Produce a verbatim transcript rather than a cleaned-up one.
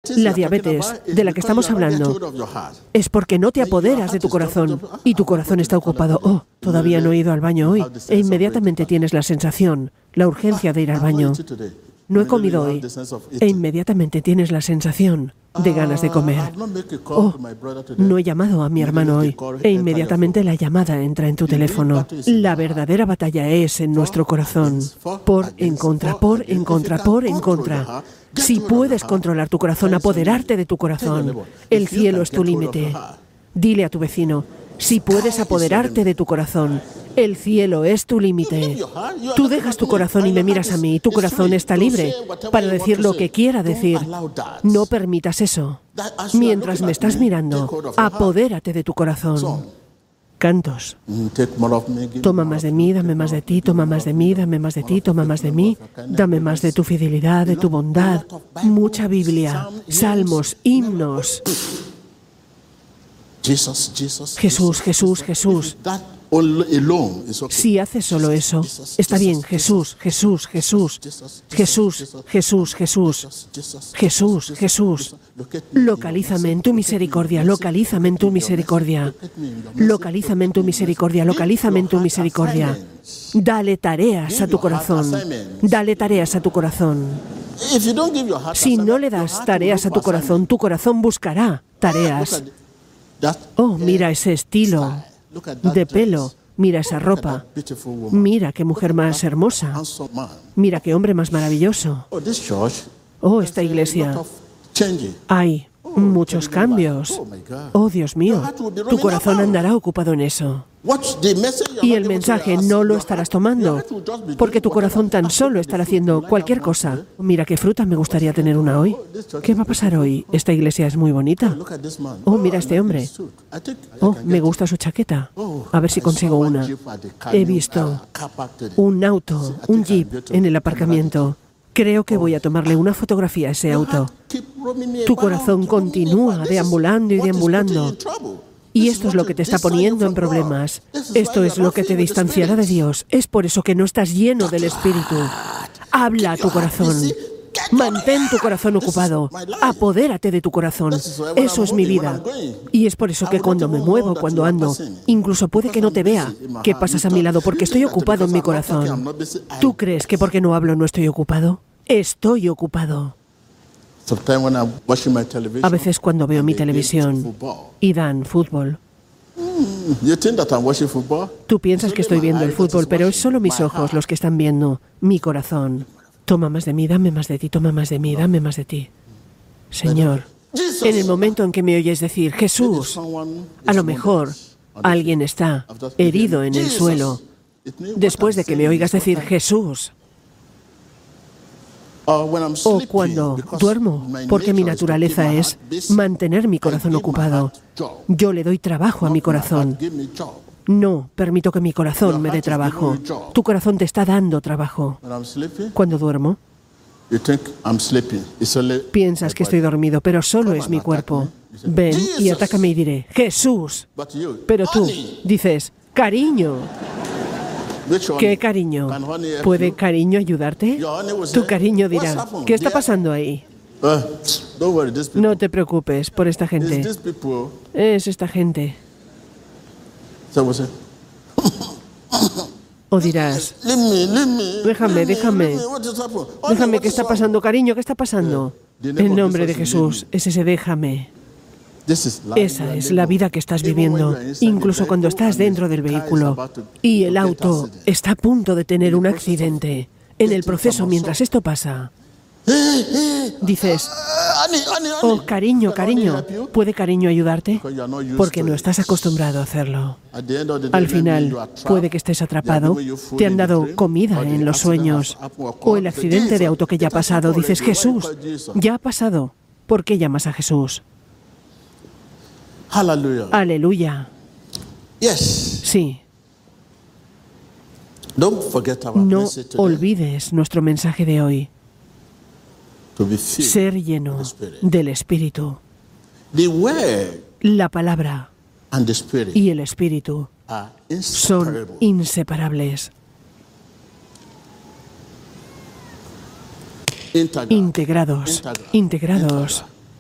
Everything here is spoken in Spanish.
La diabetes de la que estamos hablando es porque no te apoderas de tu corazón y tu corazón está ocupado. Oh, todavía no he ido al baño hoy. E inmediatamente tienes la sensación, la urgencia de ir al baño. No he comido hoy. E inmediatamente tienes la sensación de ganas de comer. Oh, no he llamado a mi hermano hoy. E inmediatamente la llamada entra en tu teléfono. La verdadera batalla es en nuestro corazón. Por, en contra, por, en contra, por, en contra. Si puedes controlar tu corazón, apoderarte de tu corazón, el cielo es tu límite. Dile a tu vecino, si puedes apoderarte de tu corazón, el cielo es tu límite. Tú dejas tu corazón y me miras a mí, y tu corazón está libre para decir lo que quiera decir. No permitas eso. Mientras me estás mirando, apodérate de tu corazón. Cantos. Toma más de mí, dame más de ti, toma más de mí, dame más de ti, toma más de mí, dame más de tu fidelidad, de tu bondad. Mucha Biblia, salmos, himnos. Jesús, Jesús, Jesús. Si haces solo eso, está bien. Jesús, Jesús, Jesús, Jesús, Jesús, Jesús, Jesús, Jesús. Localízame en tu misericordia, localízame en tu misericordia, localízame en tu misericordia, localízame en tu misericordia. Dale tareas a tu corazón, dale tareas a tu corazón. Si no le das tareas a tu corazón, tu corazón buscará tareas. Oh, mira ese estilo de pelo, mira esa ropa, mira qué mujer más hermosa, mira qué hombre más maravilloso. Oh, esta iglesia, hay muchos cambios. Oh, Dios mío, tu corazón andará ocupado en eso. Y el mensaje no lo estarás tomando, porque tu corazón tan solo estará haciendo cualquier cosa. Mira qué fruta, me gustaría tener una hoy. ¿Qué va a pasar hoy? Esta iglesia es muy bonita. Oh, mira a este hombre. Oh, me gusta su chaqueta. A ver si consigo una. He visto un auto, un jeep en el aparcamiento. Creo que voy a tomarle una fotografía a ese auto. Tu corazón continúa deambulando y deambulando. Y esto es lo que te está poniendo en problemas. Esto es lo que te distanciará de Dios. Es por eso que no estás lleno del Espíritu. Habla a tu corazón. Mantén tu corazón ocupado. Apodérate de tu corazón. Eso es mi vida. Y es por eso que cuando me muevo, cuando ando, incluso puede que no te vea que pasas a mi lado porque estoy ocupado en mi corazón. ¿Tú crees que porque no hablo no estoy ocupado? Estoy ocupado. A veces cuando veo mi televisión y dan fútbol, tú piensas que estoy viendo el fútbol, pero es solo mis ojos los que están viendo mi corazón. Toma más de mí, dame más de ti, toma más de mí, dame más de ti. Señor, en el momento en que me oyes decir Jesús, a lo mejor alguien está herido en el suelo. Después de que me oigas decir Jesús, o cuando duermo, porque mi naturaleza es mantener mi corazón ocupado. Yo le doy trabajo a mi corazón. No permito que mi corazón me dé trabajo. Tu corazón te está dando trabajo. Cuando duermo, piensas que estoy dormido, pero solo es mi cuerpo. Ven y atácame y diré, Jesús. Pero tú dices, cariño. ¿Qué cariño? ¿Puede cariño ayudarte? Tu cariño dirá, ¿qué está pasando ahí? No te preocupes por esta gente. Es esta gente. O dirás, déjame, déjame. Déjame, ¿qué está pasando, cariño? ¿Qué está pasando? En nombre de Jesús, es ese déjame. Esa es la vida que estás viviendo, incluso cuando estás dentro del vehículo y el auto está a punto de tener un accidente. En el proceso, mientras esto pasa, dices, oh, cariño, cariño, ¿puede cariño ayudarte? Porque no estás acostumbrado a hacerlo. Al final, puede que estés atrapado, te han dado comida en los sueños, o el accidente de auto que ya ha pasado. Dices, Jesús, ya ha pasado. ¿Por qué llamas a Jesús? Aleluya. Sí. No olvides nuestro mensaje de hoy. Ser lleno del Espíritu. La palabra y el Espíritu son inseparables. Integrados, integrados.